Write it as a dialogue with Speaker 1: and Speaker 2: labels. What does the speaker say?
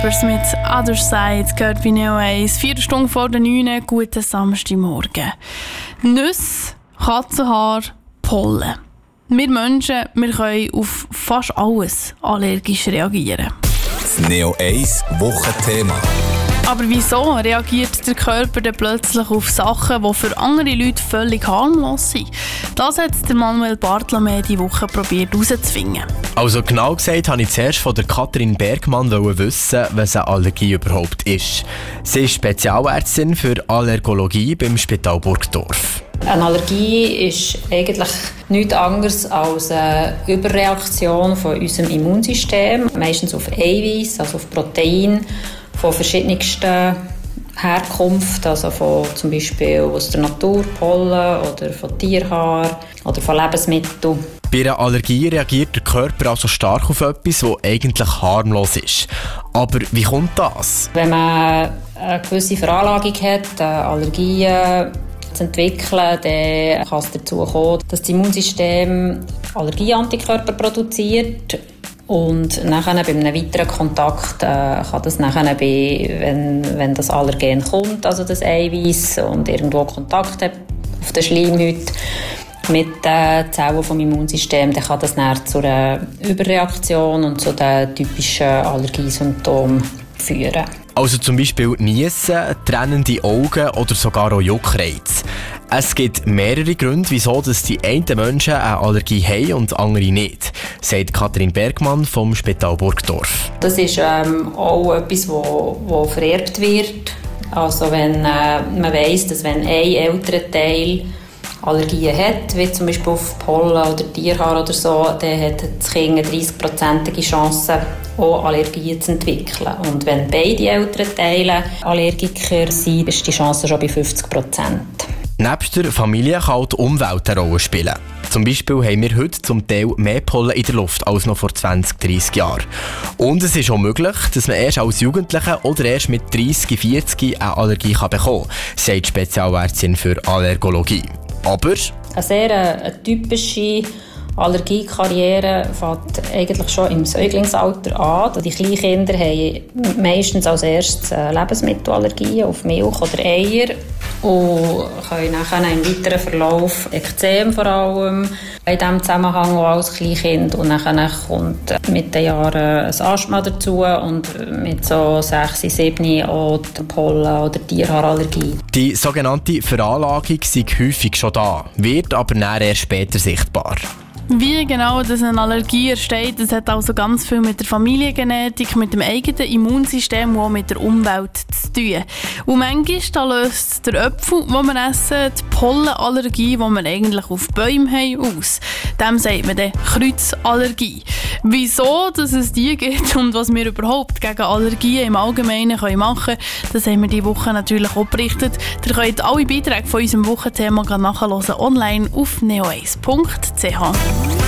Speaker 1: Peppers mit «Other Side» gehört bei Neo 1. 4 Stunden vor der 9. Guten Samstagmorgen. Nüsse, Katzenhaar, Pollen. Wir Menschen, wir können auf fast alles allergisch reagieren.
Speaker 2: Das Neo 1 Wochenthema.
Speaker 1: Aber wieso reagiert der Körper dann plötzlich auf Sachen, die für andere Leute völlig harmlos sind? Das hat der Manuel Bartlamé diese Woche probiert herauszufinden.
Speaker 3: Also genau gesagt, wollte ich zuerst von der Katrin Bergmann wissen, was eine Allergie überhaupt ist. Sie ist Spezialärztin für Allergologie beim Spital Burgdorf.
Speaker 4: Eine Allergie ist eigentlich nichts anderes als eine Überreaktion von unserem Immunsystem, meistens auf Eiweiß, also auf Protein, von verschiedensten Herkunft, also von zum Beispiel aus der Natur, Pollen oder von Tierhaar oder von Lebensmitteln.
Speaker 3: Bei einer Allergie reagiert der Körper also stark auf etwas, das eigentlich harmlos ist. Aber wie kommt das?
Speaker 4: Wenn man eine gewisse Veranlagung hat, Allergien zu entwickeln, dann kann es dazu kommen, dass das Immunsystem Allergieantikörper produziert. Und nachher bei einem weiteren Kontakt kann das nachher, wenn das Allergen kommt, also das Eiweiß, und irgendwo Kontakt hat auf der Schleimhaut mit den Zellen vom Immunsystem, dann kann das dann zu einer Überreaktion und zu den typischen Allergiesymptomen führen.
Speaker 3: Also zum Beispiel Niessen, tränende Augen oder sogar auch Juckreiz. Es gibt mehrere Gründe, wieso dass die einen Menschen eine Allergie haben und andere nicht, sagt Katrin Bergmann vom Spital Burgdorf.
Speaker 4: Das ist auch etwas, das vererbt wird. Also wenn man weiss, dass wenn ein älterer Teil Allergien hat, wie zum Beispiel auf Pollen oder Tierhaar oder so, dann hat das Kind eine 30%ige Chance, auch Allergien zu entwickeln. Und wenn beide älteren Teile Allergiker sind, ist die Chance schon bei 50%.
Speaker 3: Nebst der Familie kann auch die Umwelt eine Rolle spielen. Zum Beispiel haben wir heute zum Teil mehr Pollen in der Luft als noch vor 20, 30 Jahren. Und es ist auch möglich, dass man erst als Jugendlicher oder erst mit 30, 40 eine Allergie bekommen kann, sagt die Spezialärztin für Allergologie. Aber
Speaker 4: eine sehr typische Allergiekarriere fängt eigentlich schon im Säuglingsalter an. Die Kleinkinder haben meistens als erstes Lebensmittelallergien auf Milch oder Eier und können nachher im weiteren Verlauf Ekzem vor allem in diesem Zusammenhang auch als Kleinkind. Und dann kommt mit den Jahren ein Asthma dazu und mit so 6, 7 auch die Pollen- oder Tierhaarallergie.
Speaker 3: Die sogenannte Veranlagung ist häufig schon da, wird aber dann erst später sichtbar.
Speaker 1: Wie genau das eine Allergie entsteht, das hat also ganz viel mit der Familiengenetik, mit dem eigenen Immunsystem und auch mit der Umwelt zu tun. Und manchmal da löst der Apfel, den wir essen, die Pollenallergie, die wir eigentlich auf Bäumen haben, aus. Dem sagt man dann Kreuzallergie. Wieso dass es die gibt und was wir überhaupt gegen Allergien im Allgemeinen machen können, das haben wir diese Woche natürlich auch berichtet. Ihr könnt alle Beiträge von unserem Wochenthema nachhören online auf neo1.ch.